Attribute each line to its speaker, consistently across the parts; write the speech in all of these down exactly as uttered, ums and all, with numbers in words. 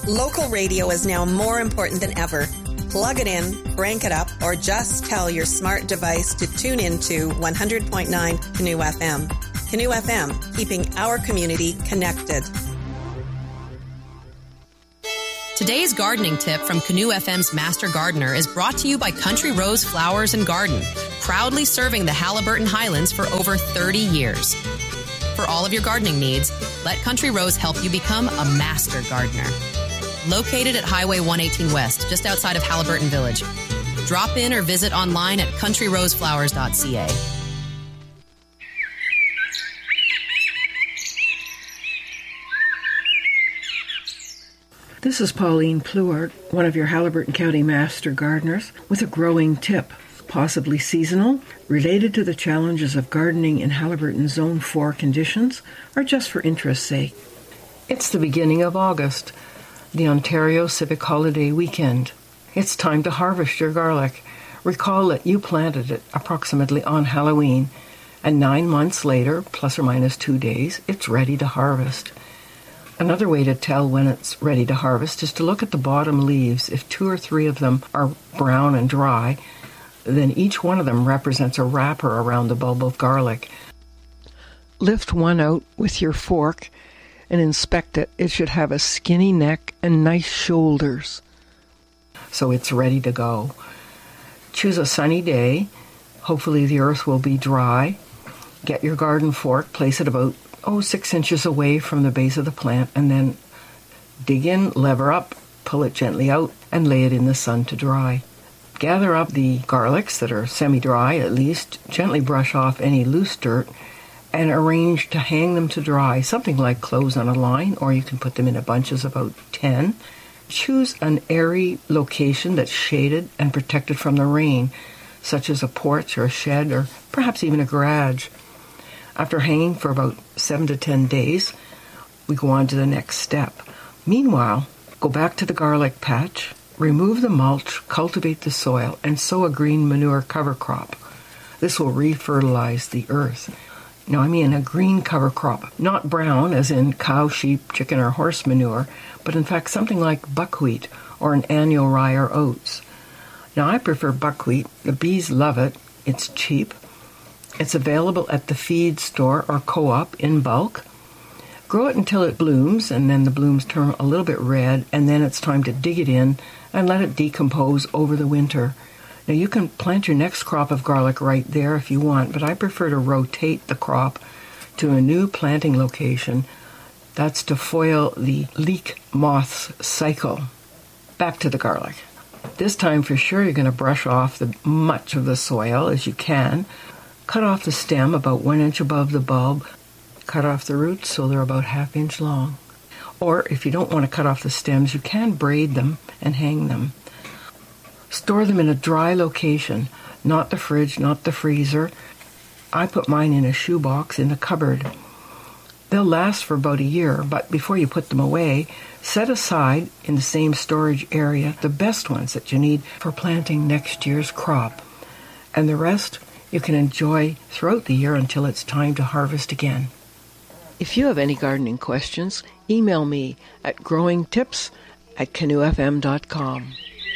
Speaker 1: Local radio is now more important than ever. Plug it in, crank it up, or just tell your smart device to tune into one hundred point nine Canoe F M. Canoe F M, keeping our community connected.
Speaker 2: Today's gardening tip from Canoe F M's Master Gardener is brought to you by Country Rose Flowers and Garden, proudly serving the Haliburton Highlands for over thirty years. For all of your gardening needs, let Country Rose help you become a master gardener. Located at Highway one eighteen West, just outside of Haliburton Village. Drop in or visit online at country rose flowers dot c a.
Speaker 3: This is Pauline Pluart, one of your Haliburton County Master Gardeners, with a growing tip, possibly seasonal, related to the challenges of gardening in Haliburton Zone four conditions, or just for interest's sake. It's the beginning of August, the Ontario Civic Holiday weekend. It's time to harvest your garlic. Recall that you planted it approximately on Halloween, and nine months later, plus or minus two days, it's ready to harvest. Another way to tell when it's ready to harvest is to look at the bottom leaves. If two or three of them are brown and dry, then each one of them represents a wrapper around the bulb of garlic. Lift one out with your fork and inspect it. It should have a skinny neck and nice shoulders. So it's ready to go. Choose a sunny day. Hopefully the earth will be dry. Get your garden fork, place it about oh, six inches away from the base of the plant, and then dig in, lever up, pull it gently out, and lay it in the sun to dry. Gather up the garlics that are semi-dry at least, gently brush off any loose dirt, and arrange to hang them to dry, something like clothes on a line, or you can put them in a bunches of about ten. Choose an airy location that's shaded and protected from the rain, such as a porch or a shed or perhaps even a garage. After hanging for about seven to ten days, we go on to the next step. Meanwhile, go back to the garlic patch, remove the mulch, cultivate the soil, and sow a green manure cover crop. This will refertilize the earth. Now, I mean a green cover crop, not brown as in cow, sheep, chicken, or horse manure, but in fact something like buckwheat or an annual rye or oats. Now, I prefer buckwheat. The bees love it. It's cheap. It's available at the feed store or co-op in bulk. Grow it until it blooms, and then the blooms turn a little bit red, and then it's time to dig it in and let it decompose over the winter. Now, you can plant your next crop of garlic right there if you want, but I prefer to rotate the crop to a new planting location. That's to foil the leek moth's cycle. Back to the garlic. This time, for sure, you're going to brush off the much of the soil as you can. Cut off the stem about one inch above the bulb. Cut off the roots so they're about half inch long. Or if you don't want to cut off the stems, you can braid them and hang them. Store them in a dry location, not the fridge, not the freezer. I put mine in a shoebox in the cupboard. They'll last for about a year, but before you put them away, set aside in the same storage area the best ones that you need for planting next year's crop. And the rest you can enjoy throughout the year until it's time to harvest again. If you have any gardening questions, email me at growingtips at canoe f m dot com.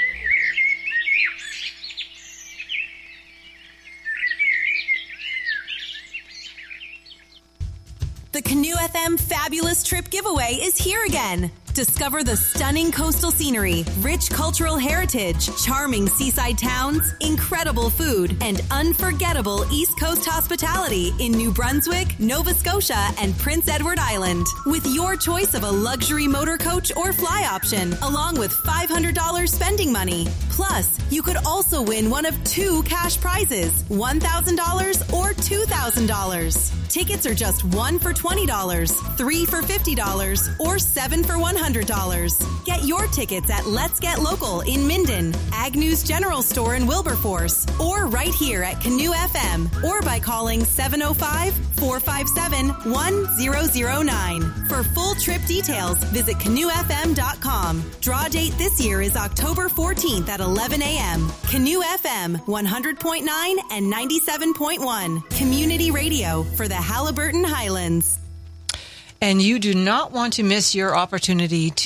Speaker 4: The Canoe F M Fabulous Trip Giveaway is here again. Discover the stunning coastal scenery, rich cultural heritage, charming seaside towns, incredible food, and unforgettable East Coast hospitality in New Brunswick, Nova Scotia, and Prince Edward Island. With your choice of a luxury motor coach or fly option, along with five hundred dollars spending money. Plus, you could also win one of two cash prizes, one thousand dollars or two thousand dollars. Tickets are just one for twenty dollars, three for fifty dollars, or seven for one hundred dollars. Get your tickets at Let's Get Local in Minden, Agnew's General Store in Wilberforce, or right here at Canoe F M, or by calling seven oh five, four five seven, one oh oh nine. For full trip details, visit canoe f m dot com. Draw date this year is October fourteenth at eleven a.m. Canoe F M, one hundred point nine and ninety-seven point one. Community radio for the Haliburton Highlands.
Speaker 5: And you do not want to miss your opportunity to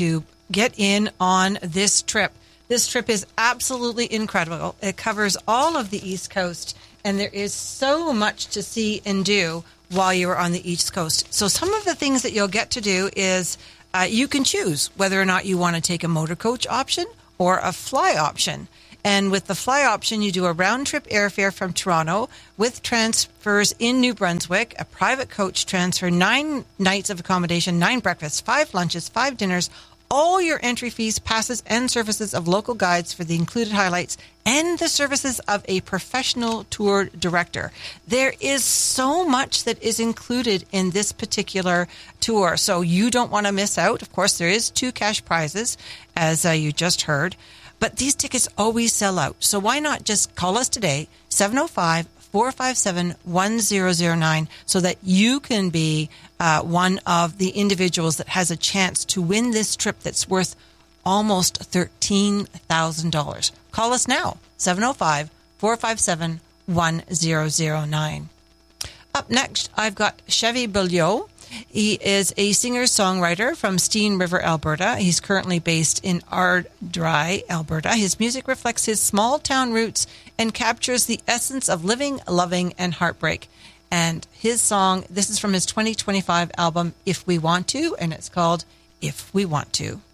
Speaker 5: get in on this trip. This trip is absolutely incredible. It covers all of the East Coast, and there is so much to see and do while you are on the East Coast. So some of the things that you'll get to do is uh, you can choose whether or not you want to take a motor coach option or a fly option. And with the fly option, you do a round-trip airfare from Toronto with transfers in New Brunswick, a private coach transfer, nine nights of accommodation, nine breakfasts, five lunches, five dinners, all your entry fees, passes, and services of local guides for the included highlights, and the services of a professional tour director. There is so much that is included in this particular tour, so you don't want to miss out. Of course, there is two cash prizes, as uh, you just heard. But these tickets always sell out. So why not just call us today, seven oh five, four five seven, one zero zero nine, so that you can be uh, one of the individuals that has a chance to win this trip that's worth almost thirteen thousand dollars. Call us now, seven oh five, four five seven, one zero zero nine. Up next, I've got Chevy Beaulieu. He is a singer-songwriter from Steen River, Alberta. He's currently based in Ardry, Alberta. His music reflects his small-town roots and captures the essence of living, loving, and heartbreak. And his song, this is from his twenty twenty-five album, If We Want To, and it's called If We Want To.